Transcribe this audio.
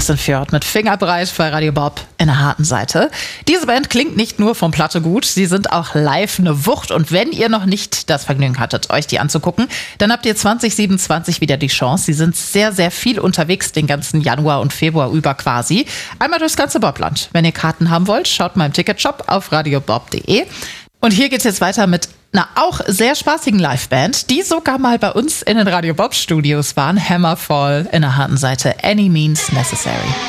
Oxenfjord mit Fingerbreit bei Radio Bob in der harten Seite. Diese Band klingt nicht nur vom Platte gut, sie sind auch live eine Wucht. Und wenn ihr noch nicht das Vergnügen hattet, euch die anzugucken, dann habt ihr 2027 wieder die Chance. Sie sind sehr, sehr viel unterwegs den ganzen Januar und Februar über quasi. Einmal durchs ganze Bobland. Wenn ihr Karten haben wollt, schaut mal im Ticketshop auf radiobob.de. Und hier geht's jetzt weiter mit einer auch sehr spaßigen Liveband, die sogar mal bei uns in den Radio Bob Studios waren. Hammerfall in der harten Seite, Any Means Necessary.